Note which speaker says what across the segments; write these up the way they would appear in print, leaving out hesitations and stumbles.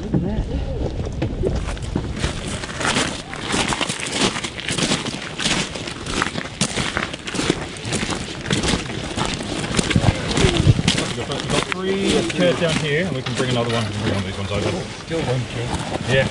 Speaker 1: Look at that.
Speaker 2: We've got 3 chairs down here, and we can bring another one. We can bring one of these ones over.
Speaker 1: Still one chair.
Speaker 2: Yeah.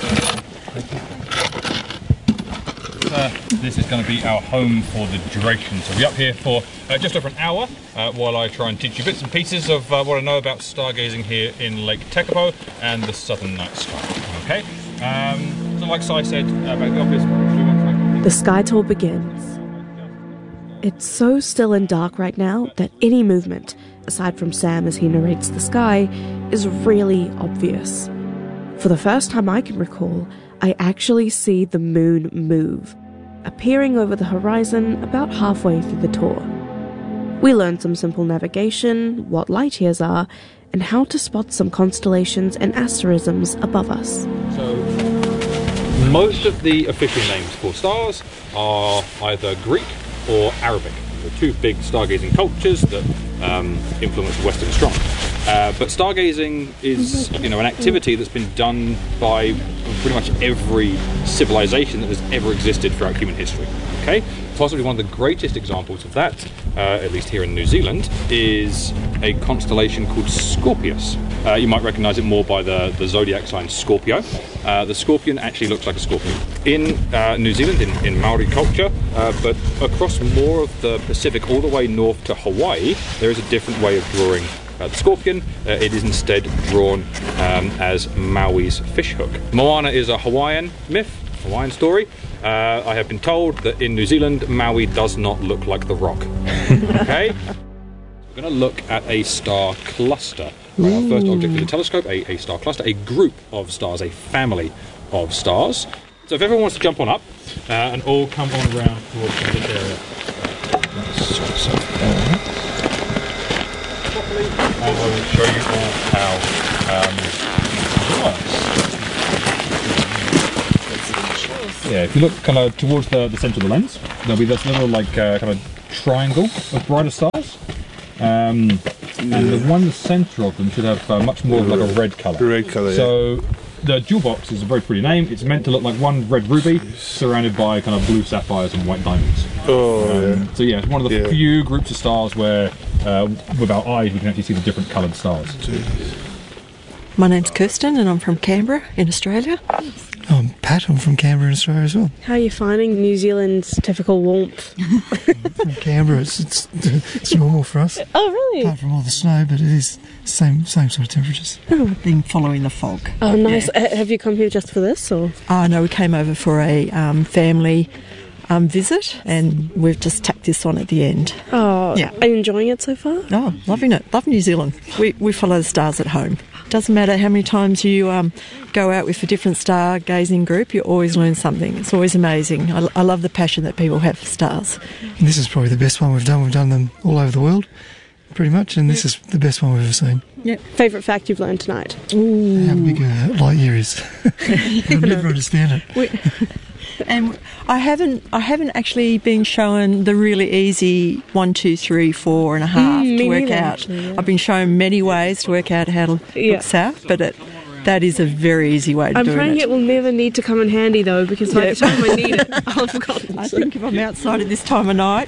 Speaker 2: This is going to be our home for the duration. So we'll be up here for just over an hour while I try and teach you bits and pieces of what I know about stargazing here in Lake Tekapo and the southern night sky. Okay? So like Si said about the obvious...
Speaker 3: The sky tour begins. It's so still and dark right now that any movement, aside from Sam as he narrates the sky, is really obvious. For the first time I can recall, I actually see the moon move, appearing over the horizon about halfway through the tour. We learn some simple navigation, what light years are, and how to spot some constellations and asterisms above us.
Speaker 2: So, most of the official names for stars are either Greek or Arabic. There are 2 big stargazing cultures that influence Western astronomy. But stargazing is, an activity that's been done by pretty much every civilization that has ever existed throughout human history. Okay, possibly one of the greatest examples of that, at least here in New Zealand, is a constellation called Scorpius. You might recognise it more by the zodiac sign Scorpio. The scorpion actually looks like a scorpion. In New Zealand, in Maori culture, but across more of the Pacific, all the way north to Hawaii, there is a different way of drawing the scorpion. It is instead drawn as Maui's fishhook. Moana is a Hawaiian myth, Hawaiian story. I have been told that in New Zealand, Maui does not look like the Rock. Okay? We're going to look at a star cluster. Our first object with a telescope, a star cluster, a group of stars, a family of stars. So if everyone wants to jump on up and all come on around towards this area. And I will show you all how it works. Yeah, if you look kind of towards the centre of the lens, there'll be this little kind of triangle of brighter stars. And the one in the centre of them should have much more of like a red colour.
Speaker 4: Red colour, yeah.
Speaker 2: So the jewel box is a very pretty name. It's meant to look like one red ruby surrounded by kind of blue sapphires and white diamonds. So yeah, it's one of the few groups of stars where with our eyes we can actually see the different coloured stars.
Speaker 5: My name's Kirsten and I'm from Canberra in Australia.
Speaker 6: I'm Pat, I'm from Canberra in Australia as well.
Speaker 3: How are you finding New Zealand's typical warmth?
Speaker 6: From Canberra, it's normal for us.
Speaker 3: Oh, really?
Speaker 6: Apart from all the snow, but it is same sort of temperatures.
Speaker 5: Oh, I've been following the fog.
Speaker 3: Oh, nice. Yeah. Have you come here just for this, or?
Speaker 5: Oh, no, we came over for a family visit, and we've just tacked this on at the end.
Speaker 3: Oh, yeah. Are you enjoying it so far?
Speaker 5: Oh, loving it. Love New Zealand. We follow the stars at home. Doesn't matter how many times you go out with a different stargazing group, you always learn something. It's always amazing. I love the passion that people have for stars.
Speaker 6: And this is probably the best one we've done. We've done them all over the world, pretty much, and this is the best one we've ever seen.
Speaker 3: Yeah. Favourite fact you've learned tonight?
Speaker 6: Ooh. How big light year is. You'll never understand it.
Speaker 5: And I haven't actually been shown the really easy 1, 2, 3, 4 and a half to work out. Actually, yeah. I've been shown many ways to work out how to look south, but that is a very easy way to do it.
Speaker 3: I'm praying it will never need to come in handy though, because by the time I need it, I'll have forgotten.
Speaker 5: I think if I'm outside at this time of night.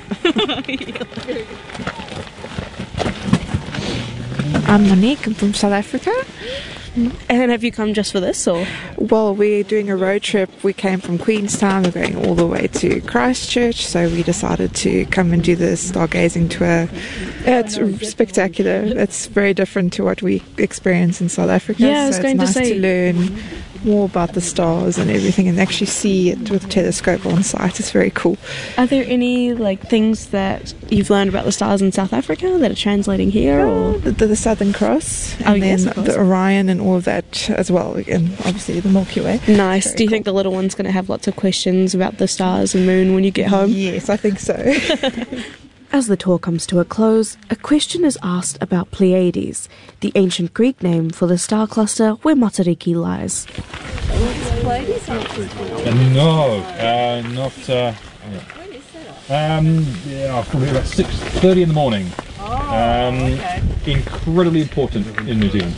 Speaker 7: I'm Monique, I'm from South Africa.
Speaker 3: And have you come just for this, or?
Speaker 7: Well, we're doing a road trip. We came from Queenstown, we're going all the way to Christchurch, so we decided to come and do the stargazing tour. It's spectacular. It's very different to what we experience in South Africa.
Speaker 3: Yeah, I was going to say.
Speaker 7: It's nice to learn more about the stars and everything, and actually see it with a telescope on site. It's very cool.
Speaker 3: Are there any things that you've learned about the stars in South Africa that are translating here, or
Speaker 7: the Southern Cross, and then the Orion and all of that as well, and obviously the Milky Way.
Speaker 3: Nice. Do you think the little one's going to have lots of questions about the stars and moon when you get home?
Speaker 7: Yes, I think so.
Speaker 3: As the tour comes to a close, a question is asked about Pleiades, the ancient Greek name for the star cluster where Matariki lies.
Speaker 5: Pleiades?
Speaker 2: No, not...
Speaker 5: When is that?
Speaker 2: Probably about 6:30 in the morning.
Speaker 5: Okay.
Speaker 2: Incredibly important in New Zealand.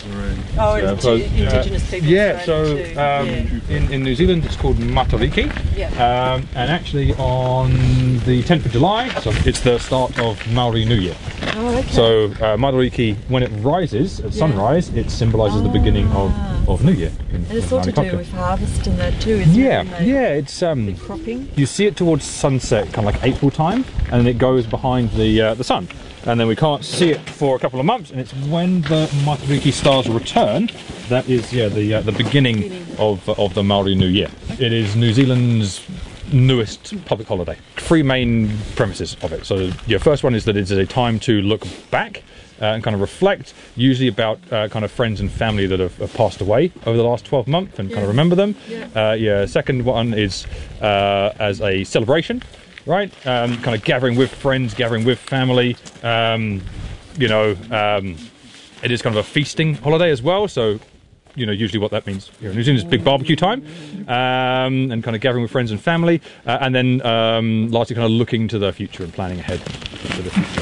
Speaker 5: Indigenous people.
Speaker 2: Yeah, so in New Zealand it's called Matariki, and actually on the 10th of July, so it's the start of Maori New Year.
Speaker 5: Oh, okay.
Speaker 2: So Matariki, when it rises at sunrise, it symbolises the beginning of New Year.
Speaker 5: And it's all to do with harvest and that too, isn't it?
Speaker 2: Yeah, it's
Speaker 5: cropping.
Speaker 2: You see it towards sunset, kind of like April time, and then it goes behind the sun. And then we can't see it for a couple of months, and it's when the Matariki stars return that is the beginning of the Maori New Year. It is New Zealand's newest public holiday. 3 main premises of it. So your first one is that it's a time to look back and kind of reflect, usually about kind of friends and family that have passed away over the last 12 months and kind of remember them. Second one is as a celebration. Right, kind of gathering with friends, gathering with family. It is kind of a feasting holiday as well. So, usually what that means. New Zealand's big barbecue time, and kind of gathering with friends and family, and then lastly, kind of looking to the future and planning ahead for the future.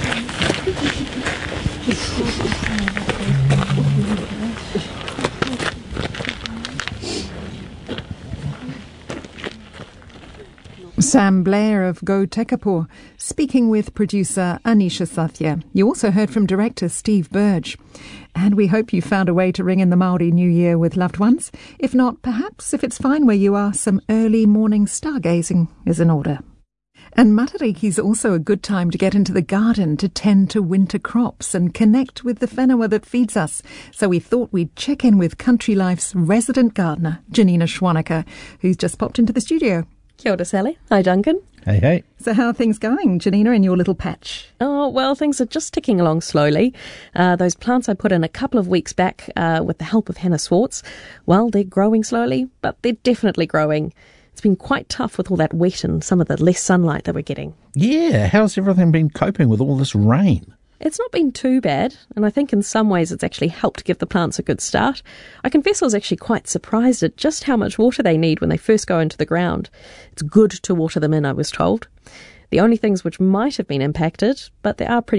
Speaker 1: Sam Blair of Go Tekapō, speaking with producer Anisha Sathya. You also heard from director Steve Burge. And we hope you found a way to ring in the Māori New Year with loved ones. If not, perhaps, if it's fine where you are, some early morning stargazing is in order. And Matariki is also a good time to get into the garden to tend to winter crops and connect with the whenua that feeds us. So we thought we'd check in with Country Life's resident gardener, Janina Schwannecker, who's just popped into the studio.
Speaker 4: Kia ora, Sally. Hi, Duncan.
Speaker 8: Hey.
Speaker 1: So how are things going, Janina, in your little patch?
Speaker 4: Oh, well, things are just ticking along slowly. Those plants I put in a couple of weeks back with the help of Hannah Swartz, well, they're growing slowly, but they're definitely growing. It's been quite tough with all that wet and some of the less sunlight that we're getting.
Speaker 8: Yeah, how's everything been coping with all this rain?
Speaker 4: It's not been too bad, and I think in some ways it's actually helped give the plants a good start. I confess I was actually quite surprised at just how much water they need when they first go into the ground. It's good to water them in, I was told. The only things which might have been impacted, but they are pretty